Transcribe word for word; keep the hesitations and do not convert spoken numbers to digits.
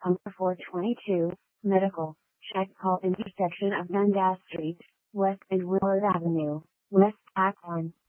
Number four twenty-two, Medical. Check call intersection of Dundas Street, West and Willard Avenue, West Akron.